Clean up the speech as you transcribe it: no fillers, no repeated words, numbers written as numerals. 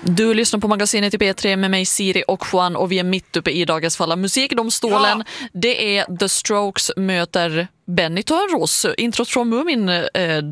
Du lyssnar på magasinet i P3 med mig Siri och Juan och vi är mitt uppe i dagens fall av musikdomstolen. Ja. Det är The Strokes möter Benny Törnros, introt från Mumin